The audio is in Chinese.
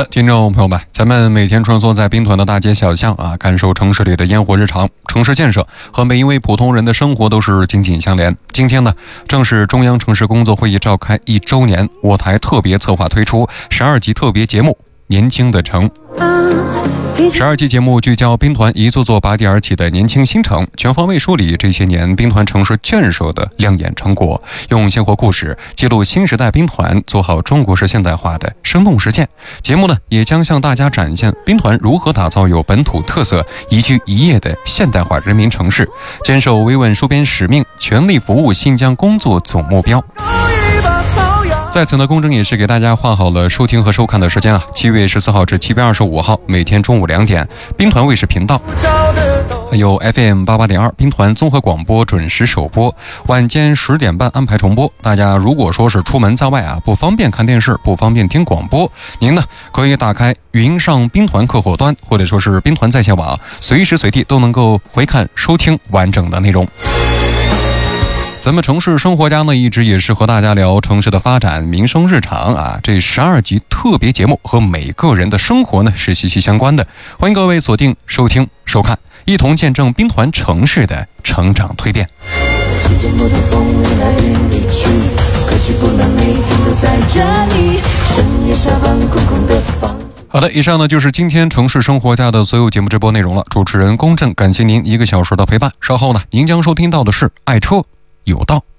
好的，听众朋友们，咱们每天穿梭在兵团的大街小巷啊，感受城市里的烟火日常。城市建设和每一位普通人的生活都是紧紧相连。今天呢，正是中央城市工作会议召开1周年，我台特别策划推出12集特别节目《年轻的城》。12期节目聚焦兵团一座座拔地而起的年轻新城，全方位梳理这些年兵团城市建设的亮眼成果，用鲜活故事记录新时代兵团做好中国式现代化的生动实践。节目呢，也将向大家展现兵团如何打造有本土特色、宜居宜业的现代化人民城市，坚守维稳戍边使命，全力服务新疆工作总目标。在此呢，公正也是给大家画好了收听和收看的时间啊，7月14号至7月25号，每天中午2点，兵团卫视频道有 FM88.2 兵团综合广播准时首播，晚间10点半安排重播。大家如果说是出门在外啊，不方便看电视，不方便听广播，您呢可以打开云上兵团客户端，或者说是兵团在线网，随时随地都能够回看收听完整的内容。咱们城市生活家呢，一直也是和大家聊城市的发展、民生日常啊。这12集特别节目和每个人的生活呢是息息相关的。欢迎各位锁定收听收看，一同见证兵团城市的成长蜕变。 世间不同风云来与你去，可惜不能每天都在这里。深夜下班空空的房子。 好的，以上呢就是今天城市生活家的所有节目直播内容了。主持人龚正，感谢您1个小时的陪伴。稍后呢，您将收听到的是爱车有道。